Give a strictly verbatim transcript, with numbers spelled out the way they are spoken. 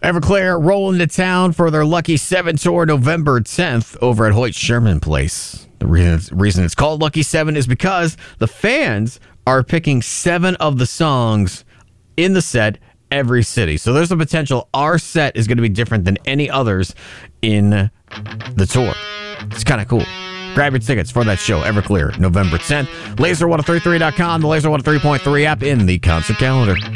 Everclear rolling to town for their Lucky Seven tour November tenth over at Hoyt Sherman Place. The reason, reason it's called Lucky Seven is because the fans are picking seven of the songs in the set every city. So there's a potential our set is going to be different than any others in the tour. It's kind of cool. Grab your tickets for that show, Everclear, November tenth. laser one oh three three dot com, the Laser one oh three point three app in the concert calendar.